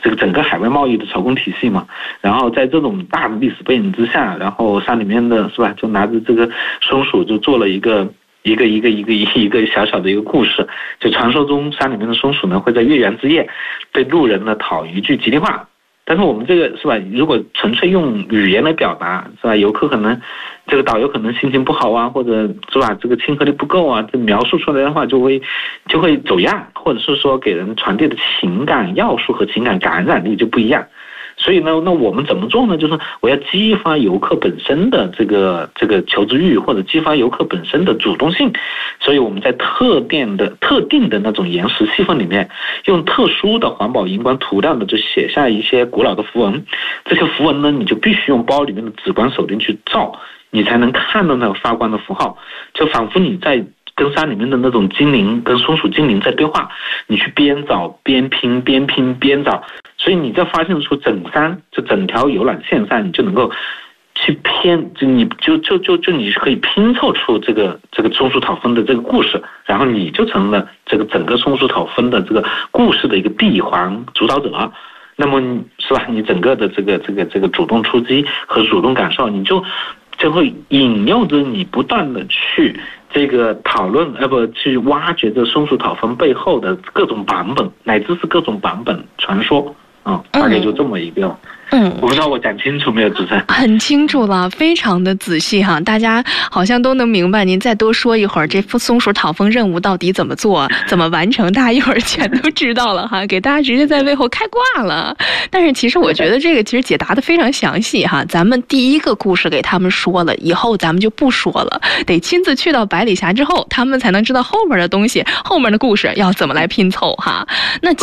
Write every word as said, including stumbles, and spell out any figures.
这个整个海外贸易的操控体系嘛。然后在这种大的历史背景之下，然后山里面的是吧，就拿着这个松鼠就做了一个一个一个一个一个小小的一个故事，就传说中山里面的松鼠呢会在月圆之夜对路人呢讨一句吉利话。但是我们这个是吧，如果纯粹用语言来表达是吧，游客可能这个导游可能心情不好啊，或者是吧这个亲和力不够啊，这描述出来的话就会就会走样，或者是说给人传递的情感要素和情感感染力就不一样。所以呢，那我们怎么做呢？就是我要激发游客本身的这个这个求知欲，或者激发游客本身的主动性。所以我们在特定的特定的那种岩石气氛里面，用特殊的环保荧光涂料的就写下一些古老的符文。这些符文呢，你就必须用包里面的紫光手电去照，你才能看到那个发光的符号，就仿佛你在跟山里面的那种精灵，跟松鼠精灵在对话，你去边找边拼，边拼边找。所以你在发现出整山，就整条游览线上，你就能够去偏，就你就就就就你可以拼凑出这个这个松鼠讨分的这个故事，然后你就成了这个整个松鼠讨分的这个故事的一个闭环主导者。那么是吧？你整个的这个这个这个主动出击和主动感受，你就就会引诱着你不断的去这个讨论，呃不去挖掘这松鼠讨分背后的各种版本，乃至是各种版本传说。嗯，大概就这么一个。嗯，我不知道我讲清楚没有，主持人？ 很清楚了，非常的仔细哈，大家好像都能明白。您再多说一会儿，这松鼠讨分任务到底怎么做、怎么完成，大家一会儿全都知道了哈，给大家直接在背后开挂了。但是其实我觉得这个其实解答的非常详细哈，咱们第一个故事给他们说了，以后咱们就不说了，得亲自去到百里峡之后，他们才能知道后面的东西，后面的故事要怎么来拼凑哈。那